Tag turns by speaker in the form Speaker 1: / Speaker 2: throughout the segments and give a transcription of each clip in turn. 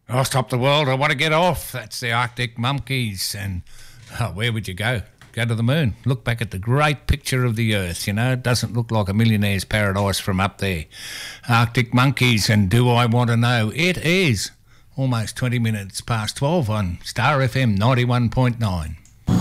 Speaker 1: I'll stop the world. I want to get off. That's the Arctic Monkeys. And where would you go? Go to the moon. Look back at the great picture of the Earth. You know, it doesn't look like a millionaire's paradise from up there. Arctic Monkeys and Do I Want to Know? It is almost 20 minutes past 12 on Star FM 91.9.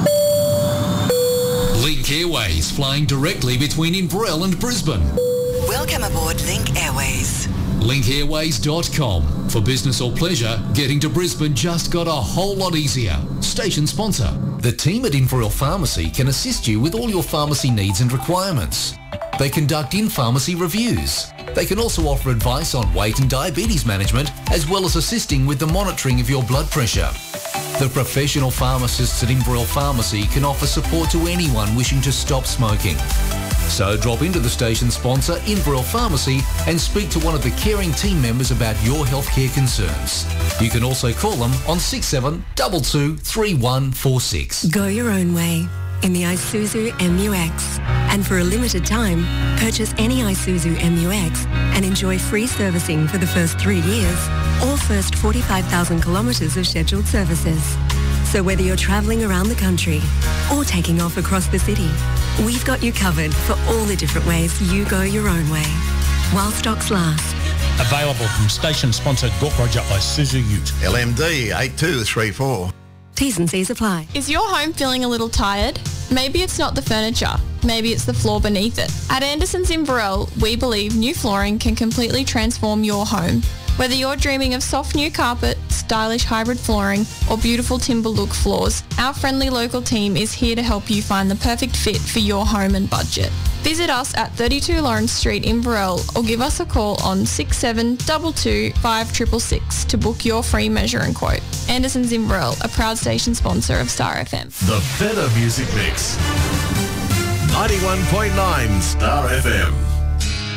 Speaker 2: Link Airways, flying directly between Inverell and Brisbane.
Speaker 3: Welcome aboard Link Airways.
Speaker 2: linkairways.com. For business or pleasure, getting to Brisbane just got a whole lot easier. Station sponsor. The team at Inverell Pharmacy can assist you with all your pharmacy needs and requirements. They conduct in-pharmacy reviews. They can also offer advice on weight and diabetes management, as well as assisting with the monitoring of your blood pressure. The professional pharmacists at Inverell Pharmacy can offer support to anyone wishing to stop smoking. So drop into the station sponsor, Inverell Pharmacy, and speak to one of the caring team members about your healthcare concerns. You can also call them on 6722 3146.
Speaker 4: Go your own way in the Isuzu MU-X. And for a limited time, purchase any Isuzu MU-X and enjoy free servicing for the first 3 years or first 45,000 kilometres of scheduled services. So whether you're travelling around the country or taking off across the city, we've got you covered for all the different ways you go your own way, while stocks last.
Speaker 5: Available from station sponsor Gorkroja Isuzu Ute.
Speaker 6: LMD 8234.
Speaker 4: T's and C's apply.
Speaker 7: Is your home feeling a little tired? Maybe it's not the furniture. Maybe it's the floor beneath it. At Anderson's Inverell, we believe new flooring can completely transform your home. Whether you're dreaming of soft new carpet, stylish hybrid flooring, or beautiful timber look floors, our friendly local team is here to help you find the perfect fit for your home and budget. Visit us at 32 Lawrence Street, Inverell, or give us a call on 6722 5666 to book your free measure and quote. Anderson's Inverell, a proud station sponsor of Star FM.
Speaker 8: The Better Music Mix. 91.9 Star FM.